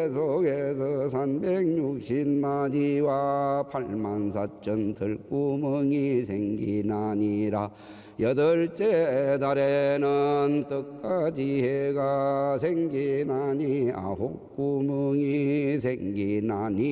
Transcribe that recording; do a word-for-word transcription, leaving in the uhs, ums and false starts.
속에서 삼백육십마디와 팔만사천 들구멍이 생기나니라. 여덟째 달에는 떡가지 해가 생기나니 아홉 구멍이 생기나니